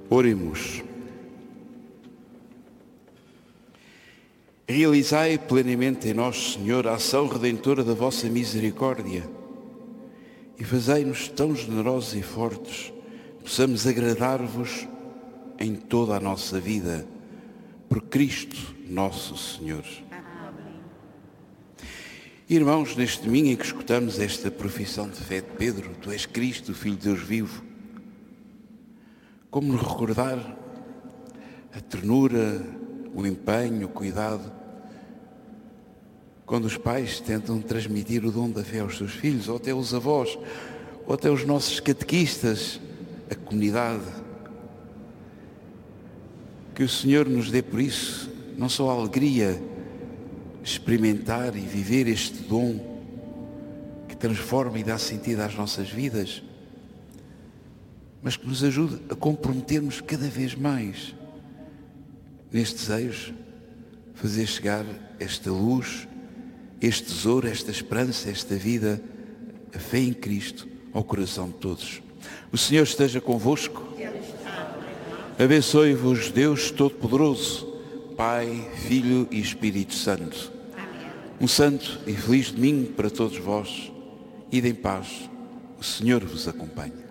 Oremos. Realizai plenamente em nós, Senhor, a ação redentora da vossa misericórdia e fazei-nos tão generosos e fortes, possamos agradar-vos em toda a nossa vida, por Cristo nosso Senhor. Amém. Irmãos, neste domingo em que escutamos esta profissão de fé de Pedro, tu és Cristo, o Filho de Deus vivo, como nos recordar a ternura, o empenho, o cuidado, quando os pais tentam transmitir o dom da fé aos seus filhos, ou até os avós, ou até os nossos catequistas, a comunidade. Que o Senhor nos dê por isso, não só a alegria, experimentar e viver este dom que transforma e dá sentido às nossas vidas, mas que nos ajude a comprometermos cada vez mais neste desejo, fazer chegar esta luz, este tesouro, esta esperança, esta vida, a fé em Cristo, ao coração de todos. O Senhor esteja convosco. Abençoe-vos Deus Todo-Poderoso, Pai, Filho e Espírito Santo. Amém. Um santo e feliz domingo para todos vós. Ide em paz. O Senhor vos acompanhe.